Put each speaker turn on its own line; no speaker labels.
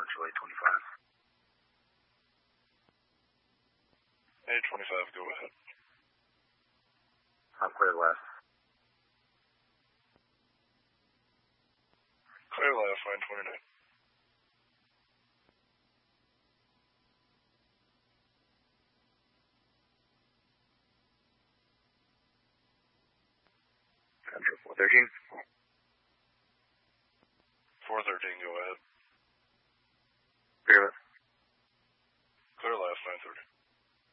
Central 825.
825, go ahead.
I'm clear left.
Clear left, line 29.
Central 413.
413, go ahead.
Clear left.